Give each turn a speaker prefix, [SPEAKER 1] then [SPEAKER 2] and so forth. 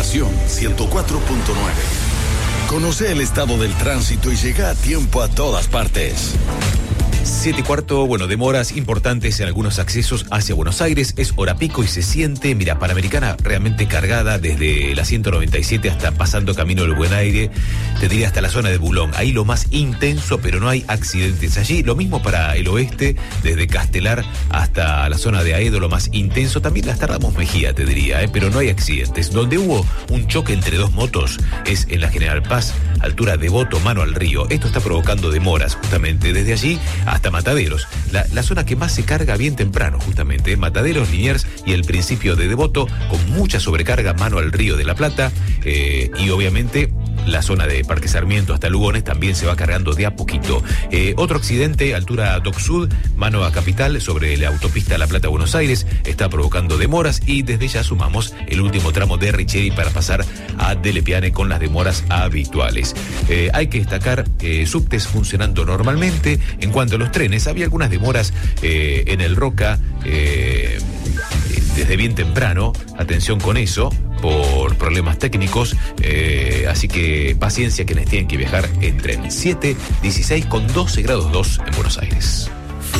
[SPEAKER 1] Estación 104.9. Conoce el estado del tránsito y llega a tiempo a todas partes.
[SPEAKER 2] 7:15, bueno, demoras importantes en algunos accesos hacia Buenos Aires, es hora pico y se siente, mira, Panamericana realmente cargada desde la 197 hasta pasando camino del Buen Aire, te diría hasta la zona de Bulón, ahí lo más intenso, pero no hay accidentes allí, lo mismo para el oeste, desde Castelar hasta la zona de Aedo, lo más intenso, también las Ramos Mejía, te diría, pero no hay accidentes. Donde hubo un choque entre dos motos es en la General Paz, altura de Devoto, mano al río, esto está provocando demoras justamente desde allí hasta Mataderos, la zona que más se carga bien temprano justamente, Mataderos, Liniers y el principio de Devoto, con mucha sobrecarga mano al río de la Plata, y obviamente la zona de Parque Sarmiento hasta Lugones también se va cargando de a poquito. Otro accidente, altura Doc Sud, mano a Capital, sobre la autopista La Plata-Buenos Aires, está provocando demoras y desde ya sumamos el último tramo de Richeri para pasar a Delepiane con las demoras habituales. Hay que destacar subtes funcionando normalmente. En cuanto a los trenes, había algunas demoras en el Roca desde bien temprano, atención con eso, por problemas técnicos, así que paciencia quienes tienen que viajar en tren. 7:16 con 12 grados 2 en Buenos Aires.